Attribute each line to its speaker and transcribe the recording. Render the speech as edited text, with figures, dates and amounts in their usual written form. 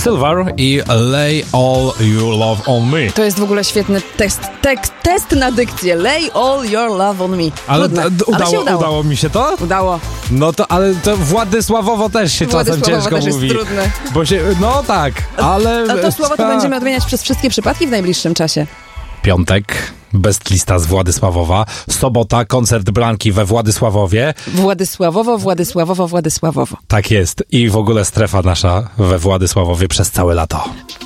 Speaker 1: Silver i Lay All Your Love On Me.
Speaker 2: To jest w ogóle świetny test na dykcję. Lay All Your Love On Me.
Speaker 1: Ale
Speaker 2: udało
Speaker 1: mi się to?
Speaker 2: Udało.
Speaker 1: No to, ale to Władysławowo też się czasem ciężko
Speaker 2: też
Speaker 1: mówi.
Speaker 2: jest trudne.
Speaker 1: Bo się, no tak, ale...
Speaker 2: A to słowo to będziemy odmieniać przez wszystkie przypadki w najbliższym czasie.
Speaker 1: Piątek, bestlista z Władysławowa. Sobota, koncert Blanki we Władysławowie.
Speaker 2: Władysławowo.
Speaker 1: Tak jest. I w ogóle strefa nasza we Władysławowie przez całe lato.